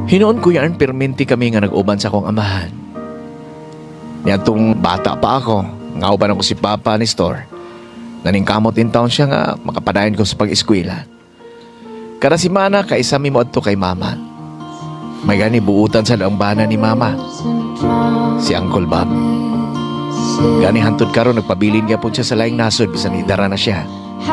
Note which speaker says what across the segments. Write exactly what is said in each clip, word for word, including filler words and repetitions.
Speaker 1: Hinoon ko yan, perminti kami nga nag-uban sa akong amahan. Niyatong bata pa ako, ngauban ako si Papa ni Store. Naningkamot in town siya nga makapadayon ko sa pag-eskwela. Kada si Mana, kaisa mi mo adto kay Mama. May gani buutan sa bana ni Mama. Si Uncle Bob. Gani hantod karon nagpabilin niya po siya sa laing nasod bisan idara na siya.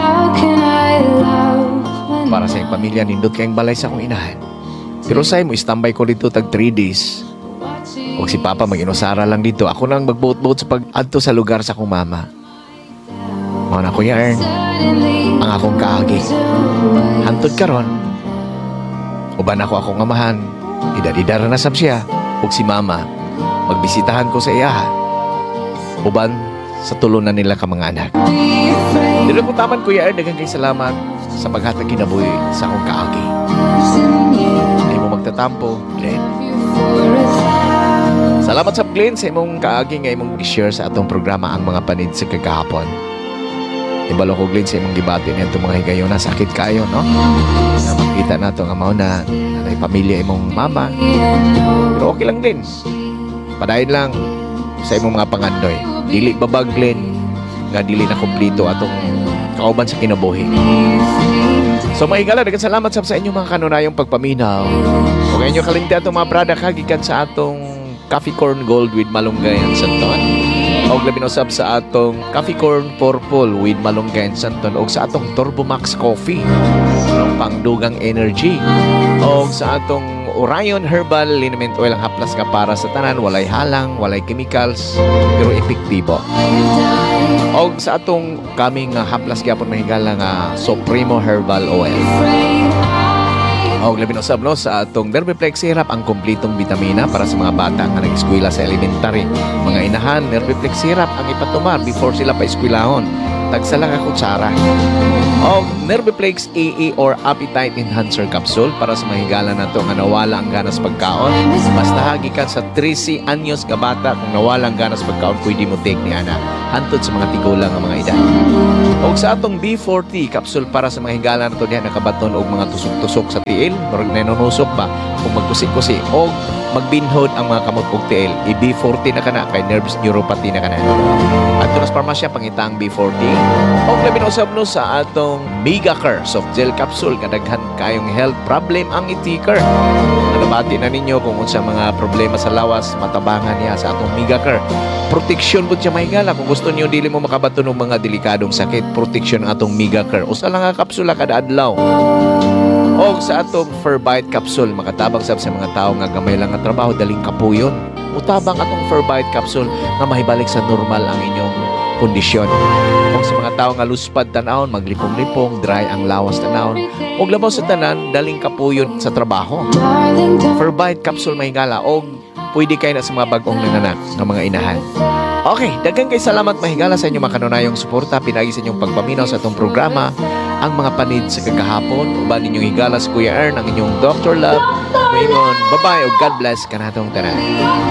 Speaker 1: Para sa iyong pamilya, nindot kayong balay sa akong inahan. Pero say mo, istambay ko dito tag three days. Huwag si Papa mag-inusara lang dito. Ako nang magbuot-buot sa pag-adto sa lugar sa akong mama. Mga na Kuya Ern, ang akong kaagi. Hantod karon, uban ako akong amahan. Idadidara na sab siya. Huwag si Mama, magbisitahan ko sa iya. Uban sa tulunan nila ka mga anak. Dilo po taman Kuya Ern, daghang kay salamat sa paghatag kinabuhi sa akong kaagi. Hindi mo magtatampo, Glenn. Salamat sa Glenn sa imong kaagi nga imong i-share sa atong programa ang mga panid sa kagahapon. Ibalo ko Glenn sa imong gibati nito mga higayon na sakit kayo, no? Na makita nato nga mao na nanay pamilya imong mama. Pero okay lang din. Padayon lang sa imong mga pangandoy. Dili babag Glenn nga dili na kompleto atong kauban sa kinabuhi. So mga higala, daghang salamat sab sa inyong mga kanunayong pagpaminaw. Kung inyo kalimti atong mga product hagikan sa atong Coffee Corn Gold with Malunggay and Santon. O labi na usab sa atong Coffee Corn Purple with Malunggay and Santon. O sa atong Turbo Max Coffee ng pangdugang energy. O sa atong Orion Herbal Liniment Oil haplas ka para sa tanan, walay halang, walay chemicals, pero epektibo. O sa atong kaming uh, haplas gyapon mahigala nga Supremo Herbal Oil. O labi na usab no sa atong Nerviplex Syrup, ang kompletong vitamina para sa mga bata nga nag-eskwela sa elementary. Mga inahan, Nerviplex Syrup ang ipatumar before sila pa eskwelahon. Tagsala ka kutsara. O Nerviplex A A or Appetite Enhancer Capsule para sa mahigala na to nga nawala ang ganas pagkaon. Basta hagikan sa thirteen anyos ka bata, kung nawala ang ganas pagkaon, pwede mo take ni ana. Hantod sa mga tigulang nga mga edad. O sa atong B forty capsule para sa mga higala na to diha nakabaton og mga tusok-tusok sa tiil, murag nanunusok ba kung magkusik-kusi o magbinhod ang mga kamot og tiil. I B forty na kana kay nervous neuropathy na kana. At tunas parmasya pangitang B forty. O labi na usab no sa atong Megacare soft gel capsule, kadaghan kayong health problem ang itikar. Nabati na ninyo kung unsa mga problema sa lawas, matabangan niya sa atong Megacare. Protection po siya mahigala. Kung gusto niyo dili mo makabato ng mga delikadong sakit, protection ang atong Megacare. Usa lang nga kapsula kada adlaw. O sa atong Ferbite capsule, makatabang sab sa mga tao nga gamay lang nga trabaho, daling kapuyon. Utabang atong Ferbite capsule nga mahibalik sa normal ang inyong kondisyon. Kung sa mga tao nga luspad tanawon, maglipong-lipong, dry ang lawas tanawon, og labaw sa tanan, daling kapuyon sa trabaho. Ferbite capsule mahigala, og pwede kayo na sa mga bagong nanganak ng mga inahan. Okay, daghang kay salamat mahigala sa inyong makanunayong suporta, pinagi sa inyong pagpaminaw sa itong programa, ang mga panid sa kagahapon. Uban ninyong higala sa Kuya Ern, ang inyong Doctor Love. Moingon, bye-bye o God bless kanatong tanan.